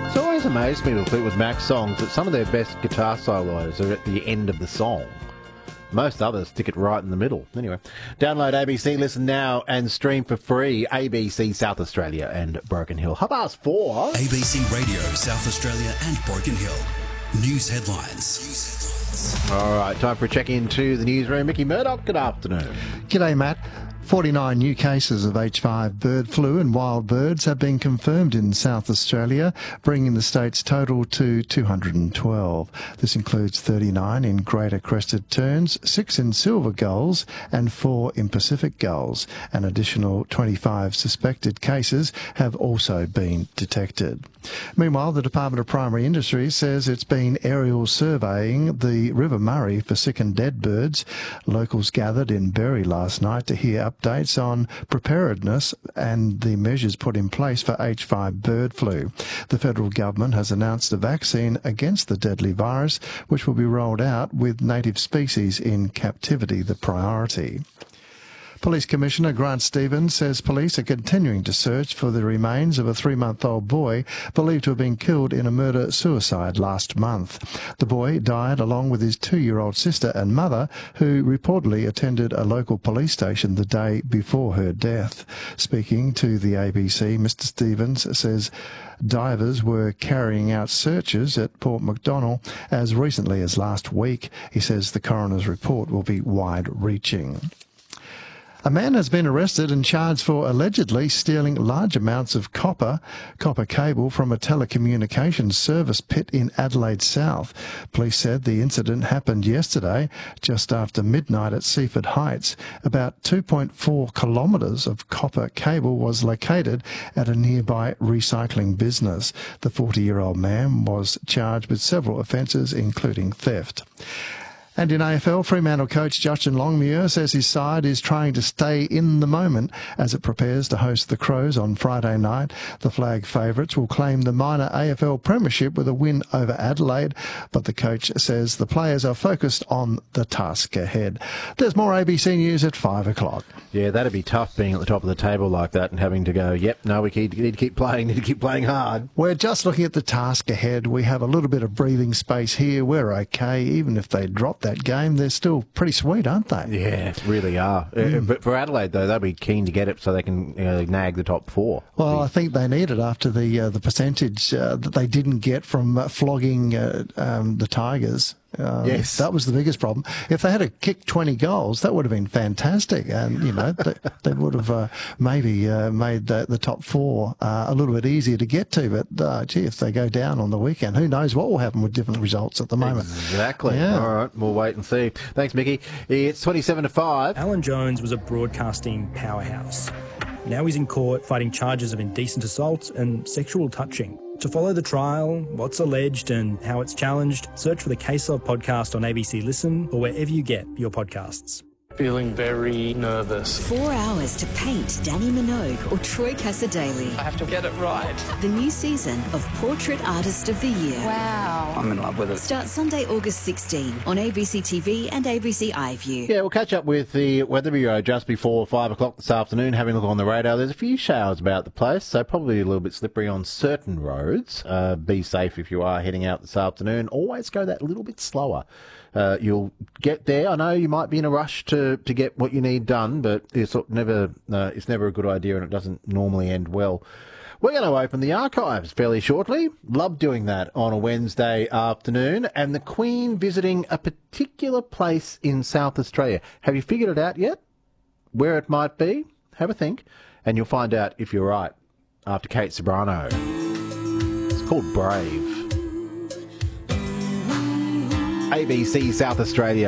It's always amazed me with Fleetwood Mac songs that some of their best guitar solos are at the end of the song. Most others stick it right in the middle. Anyway, download ABC Listen now and stream for free ABC South Australia and Broken Hill. 4:30. ABC Radio South Australia and Broken Hill. News headlines. All right, time for a check into the newsroom. Mickey Murdoch, good afternoon. G'day, Matt. 49 new cases of H5 bird flu and wild birds have been confirmed in South Australia, bringing the state's total to 212. This includes 39 in greater crested terns, 6 in silver gulls and 4 in Pacific gulls. An additional 25 suspected cases have also been detected. Meanwhile, the Department of Primary Industries says it's been aerial surveying the River Murray for sick and dead birds. Locals gathered in Berry last night to hear updates on preparedness and the measures put in place for H5 bird flu. The federal government has announced a vaccine against the deadly virus, which will be rolled out with native species in captivity the priority. Police Commissioner Grant Stevens says police are continuing to search for the remains of a 3-month-old boy believed to have been killed in a murder-suicide last month. The boy died along with his 2-year-old sister and mother, who reportedly attended a local police station the day before her death. Speaking to the ABC, Mr Stevens says divers were carrying out searches at Port Macdonnell as recently as last week. He says the coroner's report will be wide-reaching. A man has been arrested and charged for allegedly stealing large amounts of copper cable from a telecommunications service pit in Adelaide South. Police said the incident happened yesterday, just after midnight at Seaford Heights. About 2.4 kilometres of copper cable was located at a nearby recycling business. The 40-year-old man was charged with several offences, including theft. And in AFL, Fremantle coach Justin Longmuir says his side is trying to stay in the moment as it prepares to host the Crows on Friday night. The flag favourites will claim the minor AFL premiership with a win over Adelaide, but the coach says the players are focused on the task ahead. There's more ABC News at 5 o'clock. Yeah, that'd be tough being at the top of the table like that and having to go, we need to keep playing hard. We're just looking at the task ahead. We have a little bit of breathing space here. We're okay. Even if they drop that game, they're still pretty sweet, aren't they? Yeah, really are. But for Adelaide, though, they'll be keen to get it so they can nag the top 4. Well, I think they need it after the percentage that they didn't get from flogging the Tigers. Yes, that was the biggest problem. If they had kicked 20 goals, that would have been fantastic, and they would have maybe made the top 4 a little bit easier to get to. But if they go down on the weekend, who knows what will happen with different results at the moment? Exactly. Yeah. All right, we'll wait and see. Thanks, Mickey. It's 27 to 5. Alan Jones was a broadcasting powerhouse. Now he's in court fighting charges of indecent assault and sexual touching. To follow the trial, what's alleged and how it's challenged, search for the Case Of podcast on ABC Listen or wherever you get your podcasts. Feeling very nervous. 4 hours to paint Danny Minogue or Troy Cassadaly. I have to get it right. The new season of Portrait Artist of the Year. Wow. I'm in love with it. Starts Sunday, August 16 on ABC TV and ABC iView. Yeah, we'll catch up with the Weather Bureau just before 5 o'clock this afternoon, having a look on the radar. There's a few showers about the place, so probably a little bit slippery on certain roads. Be safe if you are heading out this afternoon. Always go that little bit slower. You'll get there. I know you might be in a rush to get what you need done, but it's never a good idea, and it doesn't normally end well. We're going to open the archives fairly shortly. Love doing that on a Wednesday afternoon. And the Queen visiting a particular place in South Australia. Have you figured it out yet? Where it might be? Have a think, and you'll find out if you're right after Kate Sobrano. It's called Brave. ABC South Australia.